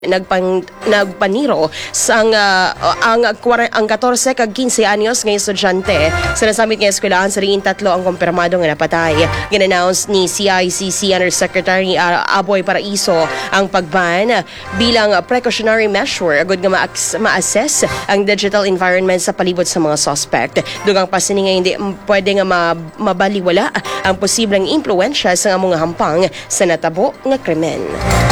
Nagpaniro sang ang 14 kag 15 anyos nga estudyante sa nasamit nga eskwelahan sa ring tatlo ang kumpirmado nga napatay. Ginannounce ni CICC Undersecretary Aboy Paraiso ang pagban bilang precautionary measure agud nga ma-assess ang digital environment sa palibot sa mga suspect. Dugang pasini nga hindi pwede nga mabaliwala ang posibleng impluwensya sa mga hampang sa natabo nga krimen.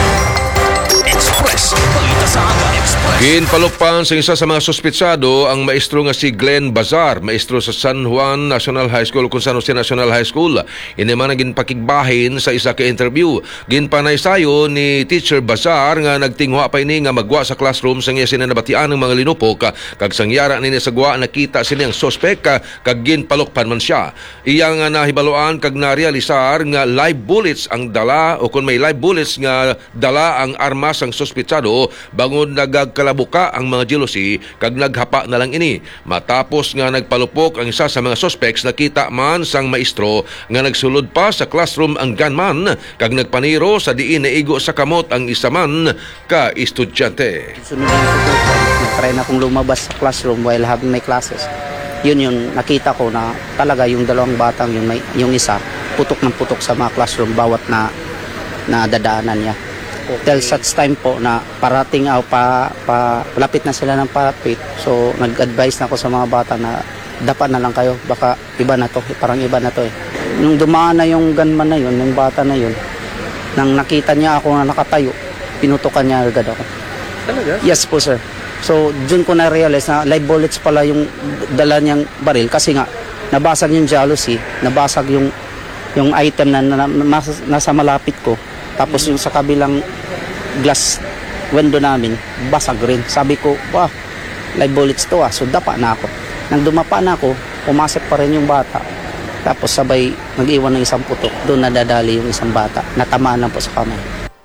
Ginpalukpan sa isa sa mga suspitsado ang maestro nga si Glenn Bazar, maestro sa San Juan National High School kung San Jose National High School. Ini man ang ginpakigbahin sa isa ka interview. Ginpanaysayo ni Teacher Bazar nga nagtinghwa pa ini nga magwa sa classroom sa iya sinanabatian ng mga linupok kag sangyara nini sa gwa nakita sini ang suspect kag ginpalukpan man siya. Iya nga nahibaloan kag narealisar nga live bullets ang dala o kung may live bullets nga dala ang armas ang suspitsado bangon nagkalabuka ang mga jealousy kag naghapa na lang ini. Matapos nga nagpalupok ang isa sa mga suspects, nakita man sang maestro nga nagsulod pa sa classroom ang gunman kag nagpaniro sa diin naigo sa kamot ang isa man ka estudyante. Sunod ko, try na kong lumabas sa classroom while having my classes. Yun nakita ko na talaga yung dalawang batang yung isa putok ng putok sa mga classroom bawat na dadaanan niya. Till such time po na parating palapit na sila ng palapit. So nag-advise na ako sa mga bata na dapat na lang kayo, baka iba na to, parang iba na to eh. Nung dumaan na yung gunman na yun, yung bata na yun, nang nakita niya ako na nakatayo, pinutukan niya agad ako. Talaga? Yes po sir. So dun ko na-realize na live bullets pala yung dala niyang baril kasi nga nabasag yung jealousy, nabasag yung item na nasa malapit ko. Tapos yung sa kabilang glass window namin, basag rin. Sabi ko, wah, live bullets to So dapa na ako. Nang dumapa na ako, pumasok pa rin yung bata. Tapos sabay nag-iwan ng isang putok. Doon nadadali yung isang bata. Natamaan lang po sa kamay.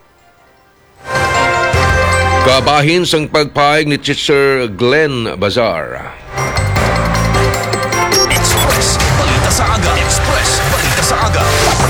Kabahin sang pagpahayag ni Teacher Glenn Bazar. Express, balita sa aga. Express, balita sa aga.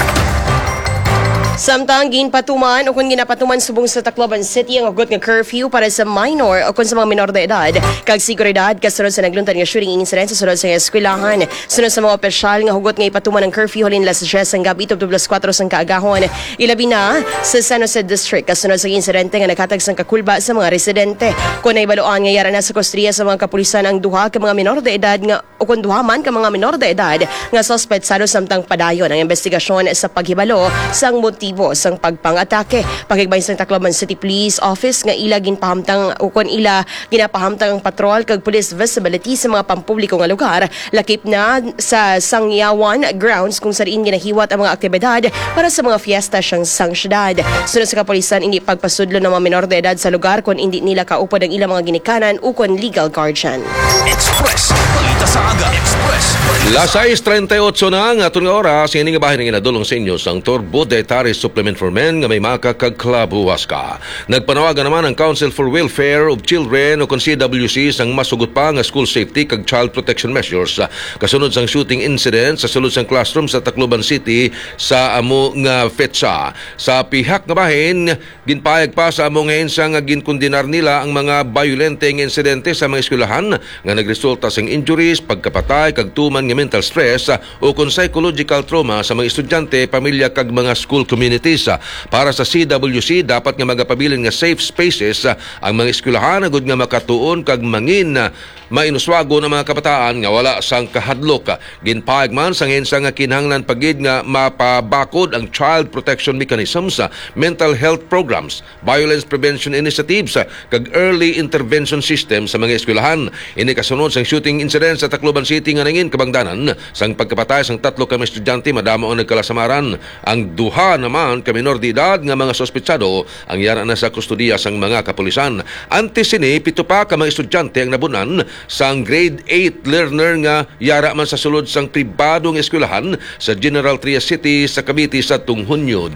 Samtang ginpatuman o kung ginapatuman subong sa Tacloban City ang hugot nga curfew para sa minor o kung sa mga minor de edad kag seguridad kasunod sa nagluntan nga shooting incident sa sunod sa eskwelahan. Sunod sa mga opisyal nga hugot nga ipatuman ang curfew halin las 10 ang gabi tubto plus 4 sang kaagahon. Ilabi na sa San Jose District kasunod sa insidente nga naghatag sang kakulba sa mga residente. Kung naibaluan nga yara na sa kustriya sa mga kapulisan ang duha ka mga minor de edad nga o kung duha man ka mga minor de edad nga suspetsado samtang padayon ang investigasyon sa paghibalo sang motibo sang pagpangatake. Pakigbay sa Tacloban City Police Office nga ila ginpahamtang o kung ila ginapahamtang ang patrol kag police visibility sa mga pampubliko nga lugar lakip na sa Sangyawan grounds kung saan ginahiwat ang mga aktibidad para sa mga fiesta sang syudad. Sunod sa kapulisan hindi pagpasudlo ng mga minor de edad sa lugar kung hindi nila kaupod ang ilang mga ginikanan o kung legal guardian. Express, balita sa aga. Express, Las 6:38 na ang aton nga oras. Ini nga bahin nga inadulong sa inyo sang Turbo Dietary Supplement for Men nga may maka kag klabuwas ka. Nagpanawagan naman ang Council for Welfare of Children o kung CWC sang masugot pa nga school safety kag child protection measures kasunod sang shooting incident sa sulod sang classroom sa Tacloban City sa amo nga fetsa. Sa pihak nga bahin, ginpayag pa sa amo nga hensya nga ginkondenar nila ang mga violente nga insidente sa mga eskwelahan nga nagresulta sang injuries, pagkapatay kag tuman nga mental stress o kung psychological trauma sa mga estudyante, pamilya kag mga school communities. Para sa CWC, dapat nga magapabilin nga safe spaces ang mga eskwelahan agud nga makatuon kag mangin mainuswago ng mga kabataan nga wala sang kahadlok. Ginpahayag man sang hensya nga kinahanglan pagid nga mapabakod ang child protection mechanisms, mental health programs, violence prevention initiatives kag early intervention system sa mga eskwelahan. Ini kasunod sang shooting incident sa Tacloban City nga nangin kabangdanan sang pagkapatay sang 3 ka estudyante madamo ang nagkalasamaran. Ang duha naman ka minor de edad nga mga suspetsado ang yara na sa kustudiya sang mga kapulisan. Antes sini 7 pa ka mga estudyante ang nabunan sang grade 8 learner nga yara man sa sulod sang pribadong eskwelahan sa General Trias City sa Cavite sa tung Hunyo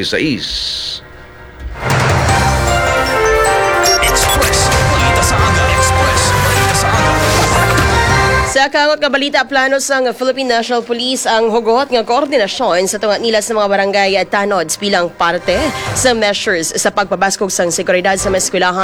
16. Sa Pinakangot nga balita plano sang Philippine National Police ang hugot nga koordinasyon sa tunga nila sa mga barangay at tanods bilang parte sa measures sa pagpabaskog sang seguridad sa mga eskwelahan